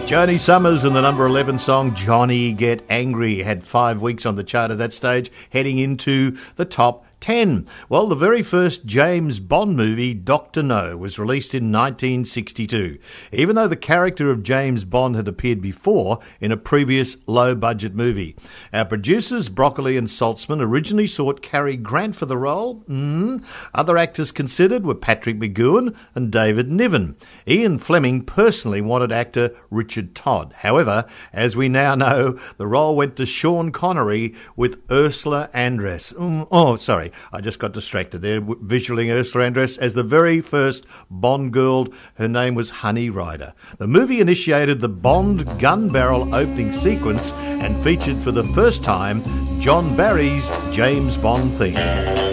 Joni Summers and the number 11 song Johnny Get Angry had 5 weeks on the chart at that stage, heading into the top 10. Well, the very first James Bond movie, Dr. No, was released in 1962, even though the character of James Bond had appeared before in a previous low-budget movie. Our producers, Broccoli and Saltzman, originally sought Cary Grant for the role. Other actors considered were Patrick McGoohan and David Niven. Ian Fleming personally wanted actor Richard Todd. However, as we now know, the role went to Sean Connery with Ursula Andress. I just got distracted there, visualing Ursula Andress as the very first Bond girl. Her name was Honey Rider. The movie initiated the Bond gun barrel opening sequence and featured for the first time John Barry's James Bond theme.